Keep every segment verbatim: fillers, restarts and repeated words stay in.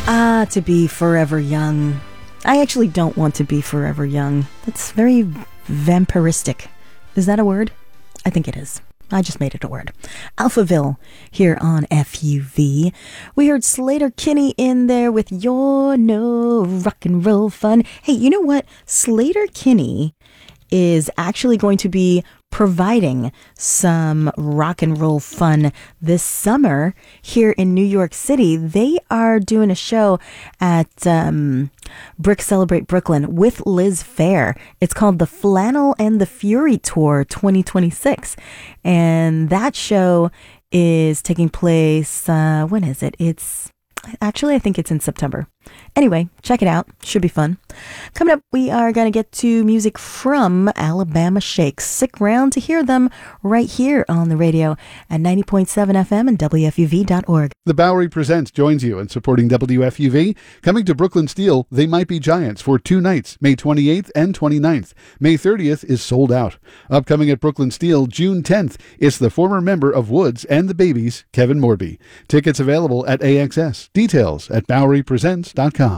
Ah, to be forever young. I actually don't want to be forever young. That's very vampiristic. Is that a word? I think it is. I just made it a word. Alphaville here on F U V. We heard Sleater-Kinney in there with You're No Rock and Roll Fun. Hey, you know what? Sleater-Kinney is actually going to be providing some rock and roll fun this summer here in New York City. They are doing a show at um, Brick Celebrate Brooklyn with Liz Phair. It's called the Flannel and the Fury Tour twenty twenty-six. And that show is taking place, uh, when is it? It's actually, I think it's in September. Anyway, check it out. Should be fun. Coming up, we are going to get to music from Alabama Shakes. Stick around to hear them right here on the radio at ninety point seven F M and W F U V dot org. The Bowery Presents joins you in supporting W F U V. Coming to Brooklyn Steel, They Might Be Giants for two nights, May twenty-eighth and twenty-ninth. May thirtieth is sold out. Upcoming at Brooklyn Steel, June tenth, is the former member of Woods and the Babies, Kevin Morby. Tickets available at A X S. Details at Bowery Presents dot com.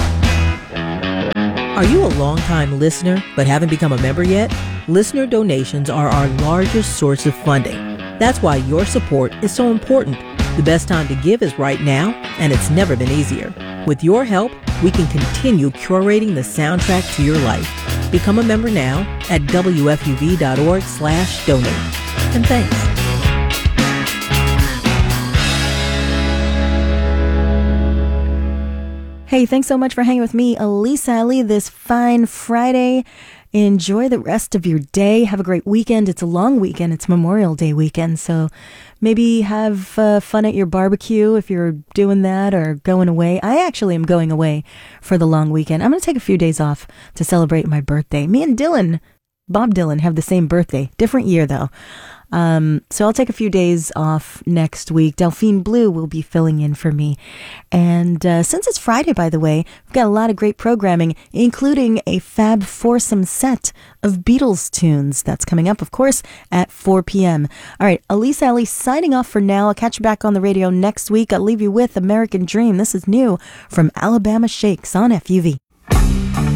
Are you a longtime listener but haven't become a member yet? Listener donations are our largest source of funding. That's why your support is so important. The best time to give is right now, and it's never been easier. With your help, we can continue curating the soundtrack to your life. Become a member now at W F U V dot org slash donate. And thanks. Hey, thanks so much for hanging with me, Elise Ali, this fine Friday. Enjoy the rest of your day. Have a great weekend. It's a long weekend. It's Memorial Day weekend, so maybe have uh, fun at your barbecue if you're doing that or going away. I actually am going away for the long weekend. I'm going to take a few days off to celebrate my birthday. Me and Dylan, Bob Dylan, have the same birthday. Different year, though. Um, so I'll take a few days off next week. Delphine Blue will be filling in for me. And uh, since it's Friday, by the way, we've got a lot of great programming, including a fab foursome set of Beatles tunes. That's coming up, of course, at four p.m. All right, Elise Ali signing off for now. I'll catch you back on the radio next week. I'll leave you with American Dream. This is new from Alabama Shakes on F U V.